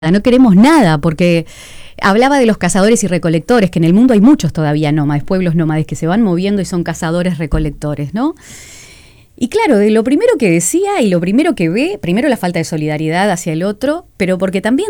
No queremos nada, porque hablaba de los cazadores y recolectores, que en el mundo hay muchos todavía nómades, pueblos nómades que se van moviendo y son cazadores recolectores, ¿no? Y claro, de lo primero que decía y lo primero que ve, primero la falta de solidaridad hacia el otro, pero porque también